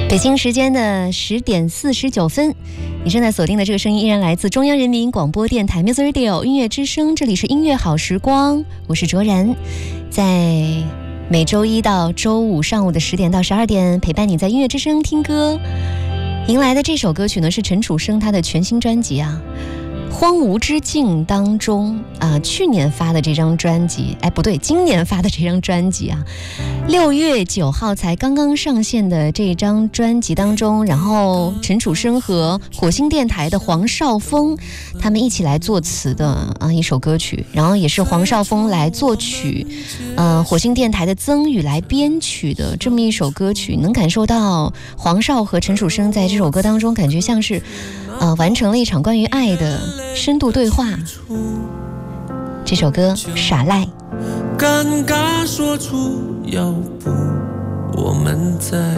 北京时间的10点49分，你正在锁定的这个声音依然来自中央人民广播电台 Music Radio 音乐之声，这里是音乐好时光，我是卓然，在每周一到周五上午的10点到12点陪伴你在音乐之声听歌。迎来的这首歌曲呢是陈楚生他的全新专辑荒芜之境当中去年发的这张专辑，不对，今年发的这张专辑6月9号才刚刚上线的这张专辑当中，然后陈楚生和火星电台的黄少峰他们一起来作词的一首歌曲，然后也是黄少峰来作曲，火星电台的曾宇来编曲的这么一首歌曲，能感受到黄少和陈楚生在这首歌当中感觉像是完成了一场关于爱的深度对话。这首歌傻赖， 尴尬说出要不我们在